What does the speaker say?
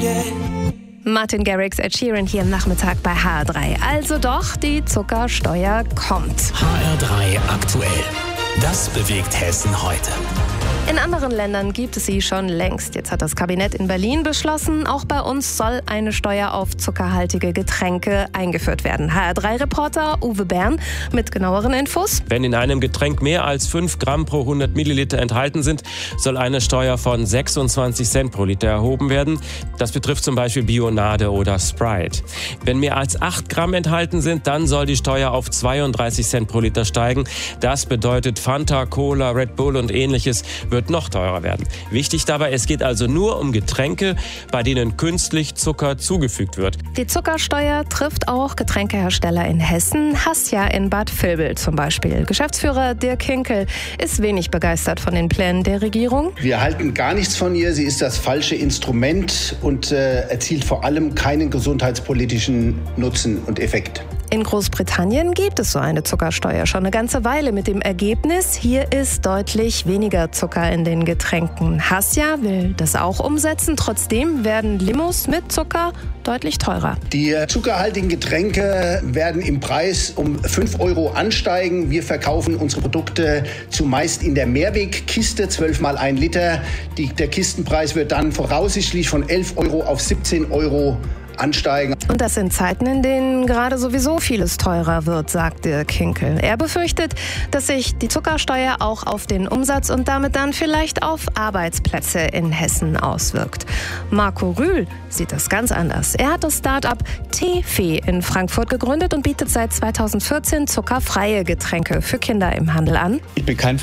Martin Garrix, Ed Sheeran hier am Nachmittag bei HR3. Also doch, die Zuckersteuer kommt. HR3 aktuell. Das bewegt Hessen heute. In anderen Ländern gibt es sie schon längst. Jetzt hat das Kabinett in Berlin beschlossen, auch bei uns soll eine Steuer auf zuckerhaltige Getränke eingeführt werden. HR3-Reporter Uwe Bern mit genaueren Infos. Wenn in einem Getränk mehr als 5 Gramm pro 100 Milliliter enthalten sind, soll eine Steuer von 26 Cent pro Liter erhoben werden. Das betrifft zum Beispiel Bionade oder Sprite. Wenn mehr als 8 Gramm enthalten sind, dann soll die Steuer auf 32 Cent pro Liter steigen. Das bedeutet Fanta, Cola, Red Bull und ähnliches wird noch teurer werden. Wichtig dabei, es geht also nur um Getränke, bei denen künstlich Zucker zugefügt wird. Die Zuckersteuer trifft auch Getränkehersteller in Hessen, Hassia in Bad Vilbel zum Beispiel. Geschäftsführer Dirk Hinkel ist wenig begeistert von den Plänen der Regierung. Wir halten gar nichts von ihr. Sie ist das falsche Instrument und erzielt vor allem keinen gesundheitspolitischen Nutzen und Effekt. In Großbritannien gibt es so eine Zuckersteuer schon eine ganze Weile mit dem Ergebnis, hier ist deutlich weniger Zucker in den Getränken. Hassia will das auch umsetzen, trotzdem werden Limos mit Zucker deutlich teurer. Die zuckerhaltigen Getränke werden im Preis um 5 Euro ansteigen. Wir verkaufen unsere Produkte zumeist in der Mehrwegkiste, 12 mal 1 Liter. Der Kistenpreis wird dann voraussichtlich von 11 Euro auf 17 Euro ansteigen. Und das in Zeiten, in denen gerade sowieso vieles teurer wird, sagt Dirk Hinkel. Er befürchtet, dass sich die Zuckersteuer auch auf den Umsatz und damit dann vielleicht auf Arbeitsplätze in Hessen auswirkt. Marco Rühl sieht das ganz anders. Er hat das Start-up Teefee in Frankfurt gegründet und bietet seit 2014 zuckerfreie Getränke für Kinder im Handel an. Ich bin kein